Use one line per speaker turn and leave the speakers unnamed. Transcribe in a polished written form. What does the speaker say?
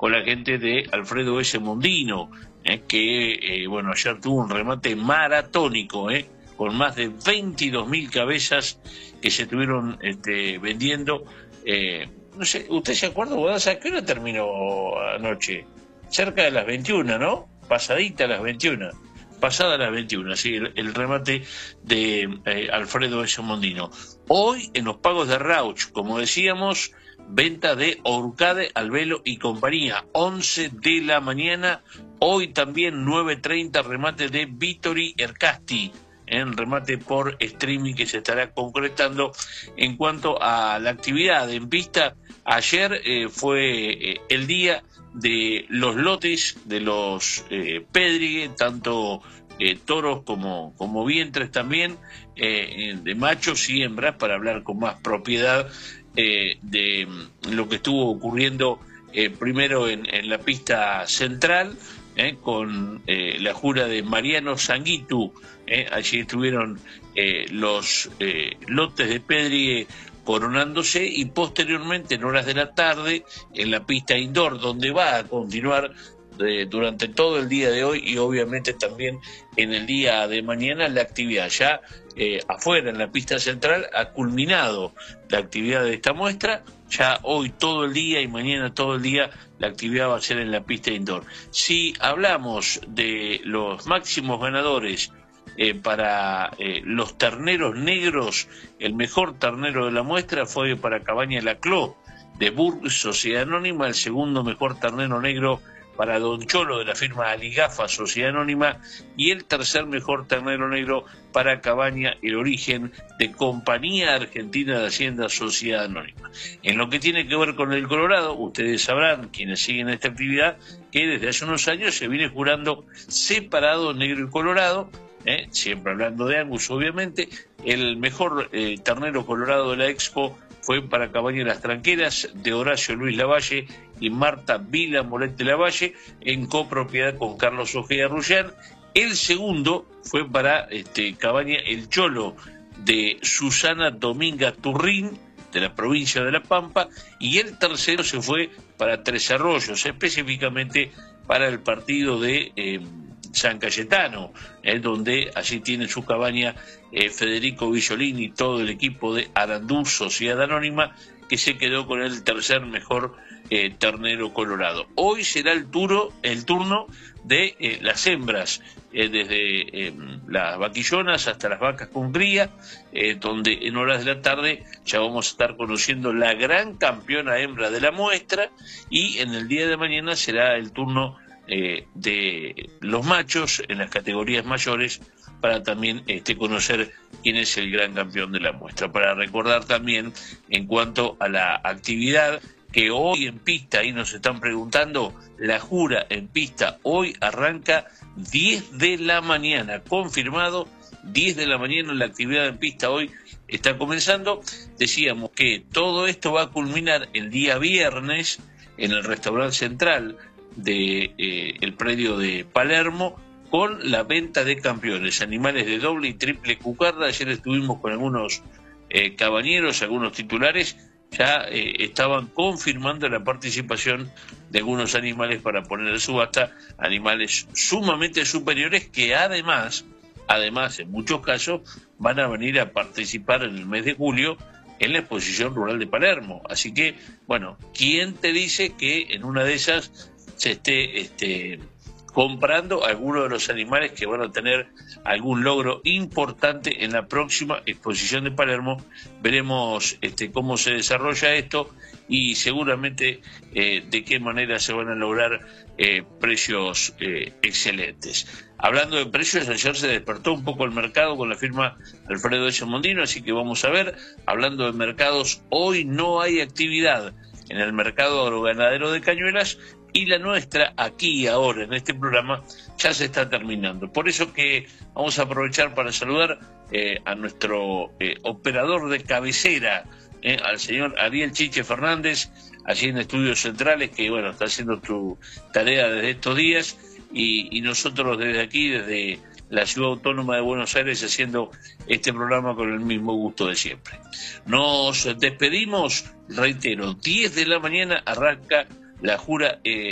con la gente de Alfredo S. Mondino, que bueno, ayer tuvo un remate maratónico, con más de 22.000 cabezas que se estuvieron vendiendo. No sé, ¿usted se acuerda, Guadaza, a qué hora terminó anoche? Cerca de las 21, ¿no? Pasadita a las 21. Pasada las 21, sí, el remate de Alfredo S. Mondino. Hoy, en los pagos de Rauch, como decíamos, venta de Orcade, Albelo y compañía, 11 de la mañana. Hoy también 9:30, remate de Vittori Ercasti, en remate por streaming que se estará concretando. En cuanto a la actividad en pista, ayer fue el día de los lotes de los Pedrigue, tanto toros como vientres también, de machos y hembras, para hablar con más propiedad de lo que estuvo ocurriendo primero en la pista central, con la jura de Mariano Sanguitu. Allí estuvieron los lotes de Pedrigue coronándose, y posteriormente en horas de la tarde en la pista indoor, donde va a continuar durante todo el día de hoy y obviamente también en el día de mañana la actividad. Ya afuera en la pista central ha culminado la actividad de esta muestra. Ya hoy todo el día y mañana todo el día la actividad va a ser en la pista indoor. Si hablamos de los máximos ganadores para los terneros negros, el mejor ternero de la muestra fue para Cabaña La Cló de Burg Sociedad Anónima. El segundo mejor ternero negro para Don Cholo de la firma Aligafa Sociedad Anónima, y el tercer mejor ternero negro para Cabaña El Origen de Compañía Argentina de Hacienda Sociedad Anónima. En lo que tiene que ver con el Colorado, ustedes sabrán, quienes siguen esta actividad, que desde hace unos años se viene jurando separado negro y colorado, siempre hablando de Angus, obviamente. El mejor ternero colorado de la Expo fue para Cabaña Las Tranqueras de Horacio Luis Lavalle y Marta Vila Morete Lavalle, en copropiedad con Carlos Ojeda Rullán. El segundo fue para Cabaña El Cholo de Susana Dominga Turrín, de la provincia de La Pampa, y el tercero se fue para Tres Arroyos, específicamente para el partido de San Cayetano, donde allí tiene su cabaña Federico Villolini y todo el equipo de Arandú Sociedad Anónima, que se quedó con el tercer mejor ternero colorado. Hoy será el turno de las hembras, desde las vaquillonas hasta las vacas con cría, donde en horas de la tarde ya vamos a estar conociendo la gran campeona hembra de la muestra, y en el día de mañana será el turno de los machos en las categorías mayores, para también conocer quién es el gran campeón de la muestra. Para recordar también, en cuanto a la actividad, que hoy en pista, ahí nos están preguntando, la jura en pista hoy arranca 10 de la mañana, confirmado, 10 de la mañana la actividad en pista hoy está comenzando. Decíamos que todo esto va a culminar el día viernes en el restaurante central de el predio de Palermo, con la venta de campeones, animales de doble y triple cucarda. Ayer estuvimos con algunos cabañeros, algunos titulares, ya estaban confirmando la participación de algunos animales para poner en subasta, animales sumamente superiores que además, en muchos casos, van a venir a participar en el mes de julio en la exposición rural de Palermo. Así que, bueno, ¿quién te dice que en una de esas se esté comprando algunos de los animales que van a tener algún logro importante en la próxima exposición de Palermo? Veremos cómo se desarrolla esto, y seguramente de qué manera se van a lograr precios excelentes. Hablando de precios, ayer se despertó un poco el mercado con la firma Alfredo S. Mondino, así que vamos a ver. Hablando de mercados, hoy no hay actividad en el mercado agroganadero de Cañuelas, y la nuestra aquí y ahora en este programa ya se está terminando. Por eso que vamos a aprovechar para saludar a nuestro operador de cabecera, al señor Ariel Chiche Fernández, allí en Estudios Centrales, que bueno, está haciendo tu tarea desde estos días, y nosotros desde aquí, desde la Ciudad Autónoma de Buenos Aires, haciendo este programa con el mismo gusto de siempre. Nos despedimos, reitero, 10 de la mañana arranca la jura